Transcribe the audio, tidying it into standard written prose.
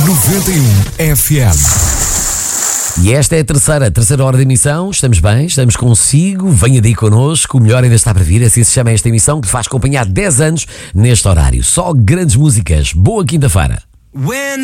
91 FM. E esta é a terceira hora de emissão. Estamos bem, estamos consigo. Venha daí connosco, o melhor ainda está para vir. Assim se chama esta emissão que faz companhia há 10 anos neste horário. Só grandes músicas. Boa quinta-feira.